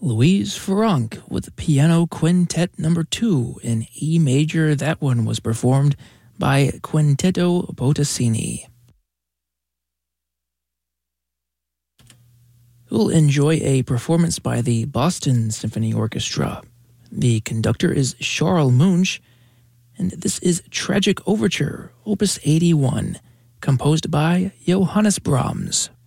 Louise Franck with Piano Quintet No. 2 in E major. That one was performed by Quintetto Bottesini. We'll enjoy a performance by the Boston Symphony Orchestra. The conductor is Charles Munch, and this is Tragic Overture, Opus 81, composed by Johannes Brahms.